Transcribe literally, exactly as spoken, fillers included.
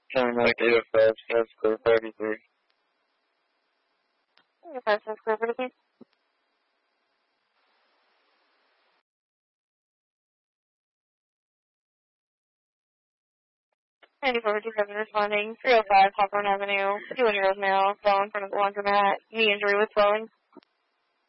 Turn like eight oh five, South Square thirty-three. eight oh five, South Square thirty-three. ninety-four fifty-seven responding. three oh five Hawthorne Avenue. Two injured male. Fell in front of the laundromat. Knee injury with swelling.